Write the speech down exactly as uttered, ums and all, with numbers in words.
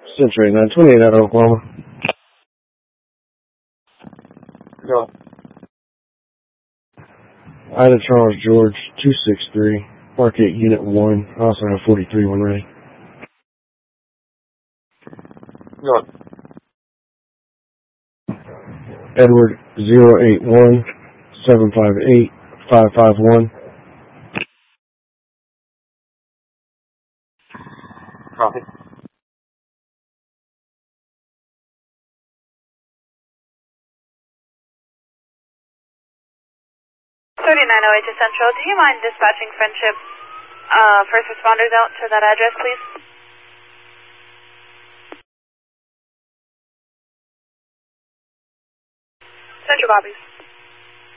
Century nine twenty-eight out of Oklahoma. Go. Ida Charles George two six three. Mark eight Unit one. I also have forty-three one ready. Go. Edward zero eight one seven five eight five five one. Copy. thirty-nine oh eight to Central. Do you mind dispatching Friendship uh, first responders out to that address, please? Central copies.